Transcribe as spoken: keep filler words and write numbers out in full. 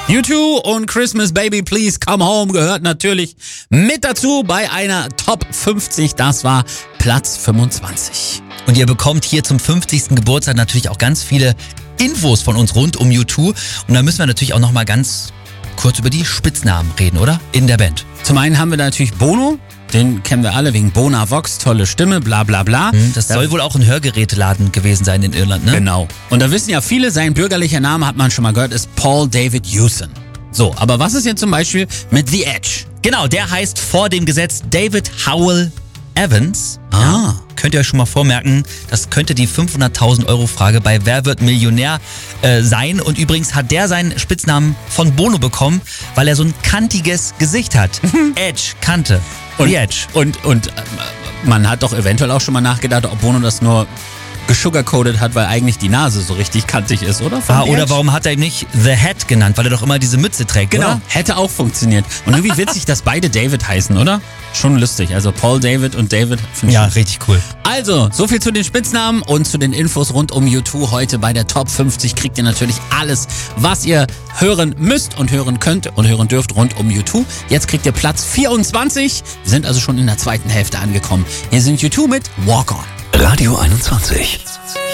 U zwei und Christmas Baby Please Come Home gehört natürlich mit dazu bei einer Top fünfzig. Das war Platz fünfundzwanzig. Und ihr bekommt hier zum fünfzigsten Geburtstag natürlich auch ganz viele Infos von uns rund um U zwei. Und da müssen wir natürlich auch nochmal ganz kurz über die Spitznamen reden, oder? In der Band. Zum einen haben wir da natürlich Bono. Den kennen wir alle wegen Bona Vox, tolle Stimme, bla bla bla. Das soll wohl auch ein Hörgeräteladen gewesen sein in Irland, ne? Genau. Und da wissen ja viele, sein bürgerlicher Name, hat man schon mal gehört, ist Paul David Hewson. So, aber was ist jetzt zum Beispiel mit The Edge? Genau, der heißt vor dem Gesetz David Howell Evans. Ah. Ja, könnt ihr euch schon mal vormerken, das könnte die fünfhunderttausend Euro Frage bei Wer wird Millionär äh, sein. Und übrigens hat der seinen Spitznamen von Bono bekommen, weil er so ein kantiges Gesicht hat. Edge, Kante. Und, The Edge. Und, und äh, man hat doch eventuell auch schon mal nachgedacht, ob Bono das nur gesugarcoated hat, weil eigentlich die Nase so richtig kantig ist, oder? Von Ah, The oder Edge? warum hat er ihn nicht The Hat genannt, weil er doch immer diese Mütze trägt, Genau, oder? hätte auch funktioniert. Und irgendwie witzig, dass beide David heißen, oder? Schon lustig. Also Paul David und David. finde ich Ja, schon. richtig cool. Also, so viel zu den Spitznamen und zu den Infos rund um U zwei. Heute bei der Top fünfzig kriegt ihr natürlich alles, was ihr hören müsst und hören könnt und hören dürft rund um U zwei. Jetzt kriegt ihr Platz vierundzwanzig. Wir sind also schon in der zweiten Hälfte angekommen. Hier sind U zwei mit Walk On. Radio einundzwanzig.